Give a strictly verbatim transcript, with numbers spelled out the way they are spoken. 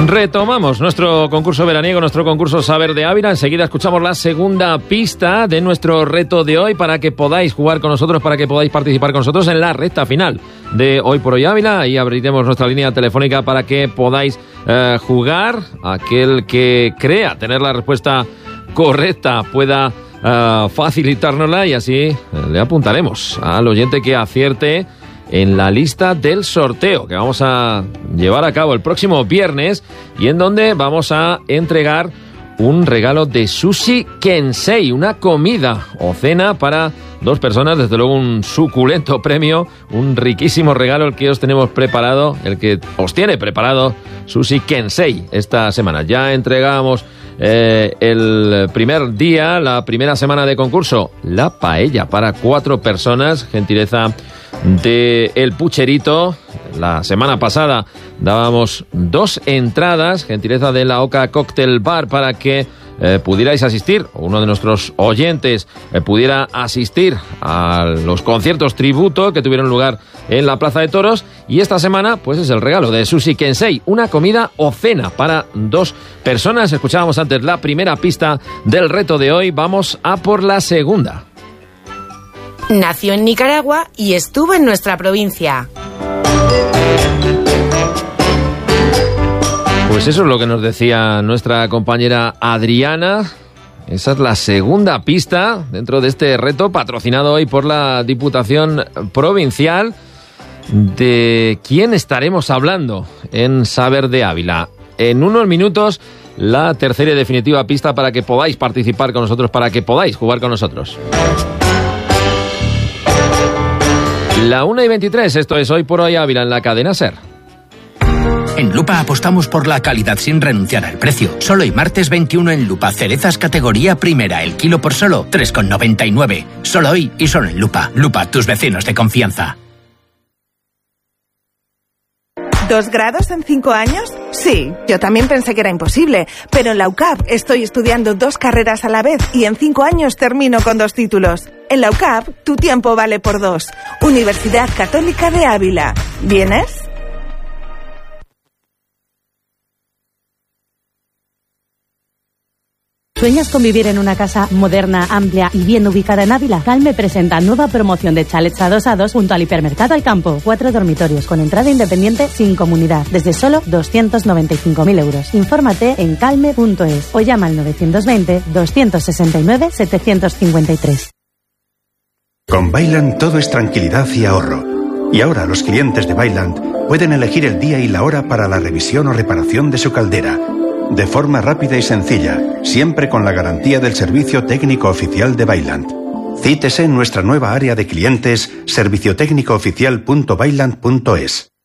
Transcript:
Retomamos nuestro concurso veraniego, nuestro concurso Saber de Ávila. Enseguida escuchamos la segunda pista de nuestro reto de hoy para que podáis jugar con nosotros, para que podáis participar con nosotros en la recta final de Hoy por Hoy Ávila. Ahí abriremos nuestra línea telefónica para que podáis eh, jugar. Aquel que crea tener la respuesta correcta pueda uh, facilitárnosla y así eh, le apuntaremos al oyente que acierte en la lista del sorteo que vamos a llevar a cabo el próximo viernes y en donde vamos a entregar un regalo de Sushi Kensei, una comida o cena para dos personas, desde luego un suculento premio, un riquísimo regalo el que os tenemos preparado, el que os tiene preparado Sushi Kensei esta semana. Ya entregamos eh, el primer día, la primera semana de concurso, la paella para cuatro personas, gentileza de El Pucherito. La semana pasada dábamos dos entradas, gentileza de la Oca Cocktail Bar, para que eh, pudierais asistir, o uno de nuestros oyentes eh, pudiera asistir a los conciertos tributo que tuvieron lugar en la Plaza de Toros. Y esta semana, pues es el regalo de Sushi Kensei, una comida o cena para dos personas. Escuchábamos antes la primera pista del reto de hoy, vamos a por la segunda. Nació en Nicaragua y estuvo en nuestra provincia. Pues eso es lo que nos decía nuestra compañera Adriana. Esa es la segunda pista dentro de este reto patrocinado hoy por la Diputación Provincial. ¿De quién estaremos hablando en Saber de Ávila? En unos minutos, la tercera y definitiva pista para que podáis participar con nosotros, para que podáis jugar con nosotros. La una y veintitrés, esto es Hoy por Hoy Ávila en la cadena SER. En Lupa apostamos por la calidad sin renunciar al precio. Solo hoy martes veintiuno en Lupa, cerezas categoría primera, el kilo por solo tres con noventa y nueve. Solo hoy y solo en Lupa. Lupa, tus vecinos de confianza. ¿Dos grados en cinco años? Sí, yo también pensé que era imposible, pero en la U C A P estoy estudiando dos carreras a la vez y en cinco años termino con dos títulos. En la U C A P, tu tiempo vale por dos. Universidad Católica de Ávila. ¿Vienes? ¿Sueñas con vivir en una casa moderna, amplia y bien ubicada en Ávila? Calme presenta nueva promoción de chalets adosados junto al hipermercado Al Campo. Cuatro dormitorios con entrada independiente sin comunidad, desde solo doscientos noventa y cinco mil euros. Infórmate en calme punto es o llama al novecientos veinte, doscientos sesenta y nueve, setecientos cincuenta y tres. Con Bailand todo es tranquilidad y ahorro. Y ahora los clientes de Bailand pueden elegir el día y la hora para la revisión o reparación de su caldera, de forma rápida y sencilla, siempre con la garantía del servicio técnico oficial de Bailand. Cítese en nuestra nueva área de clientes, servicio técnico oficial punto bailand punto es.